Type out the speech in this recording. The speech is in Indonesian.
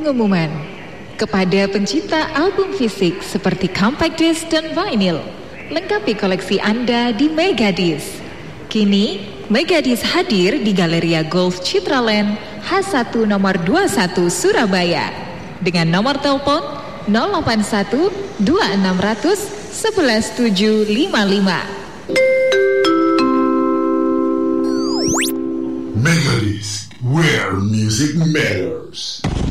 pengumuman kepada pencinta album fisik seperti compact disc dan vinyl. Lengkapi koleksi Anda di Megadisc. Kini, Megadisc hadir di Galeria Golf Citraland H1 nomor 21 Surabaya dengan nomor telepon 081 2600 11755. Megadisc, where music matters.